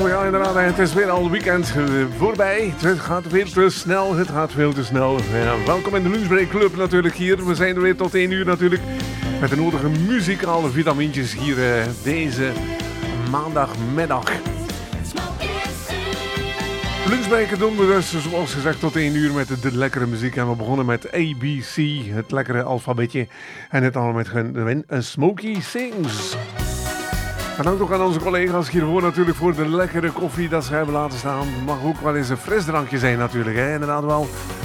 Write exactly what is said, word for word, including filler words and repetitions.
Oh ja, inderdaad, het is weer al weekend voorbij. Het gaat veel te snel, het gaat veel te snel. Ja, welkom in de Lunchbreak Club natuurlijk hier. We zijn er weer tot één uur natuurlijk. Met de nodige muzikale vitamintjes hier uh, deze maandagmiddag. Lunchbreken doen we dus zoals gezegd tot één uur met de, de lekkere muziek. En we begonnen met A B C, het lekkere alfabetje. En het allemaal met een, een Smokey Sings. En dank ook aan onze collega's hiervoor natuurlijk voor de lekkere koffie dat ze hebben laten staan. Mag ook wel eens een frisdrankje zijn natuurlijk, hè? Inderdaad wel.